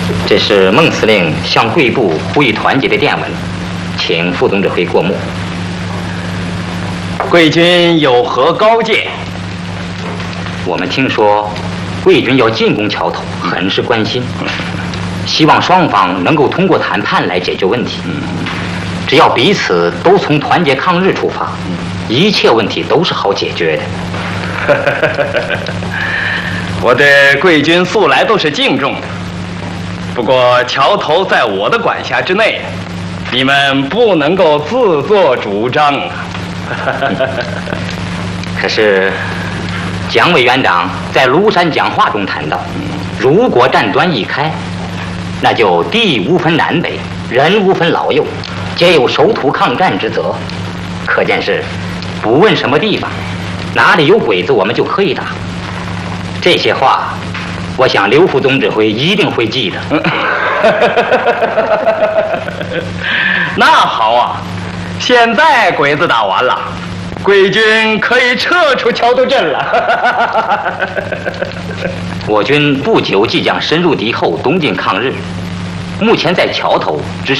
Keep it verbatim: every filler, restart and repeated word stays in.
这是孟司令向贵部呼吁团结的电文，请副总指挥过目。 贵军有何高见？ 我们听说贵军要进攻桥头，很是关心，希望双方能够通过谈判来解决问题。只要彼此都从团结抗日出发，一切问题都是好解决的。 我对贵军素来都是敬重的，不过桥头在我的管辖之内，你们不能够自作主张啊。 可是蒋委员长在庐山讲话中谈到，如果战端一开，那就地无分南北，人无分老幼，皆有守土抗战之责。可见是不问什么地方，哪里有鬼子我们就可以打。这些话我想刘副总指挥一定会记得。 那好啊，现在鬼子打完了，贵军可以撤出桥头镇了。 我军不久即将深入敌后，东进抗日。目前在桥头只是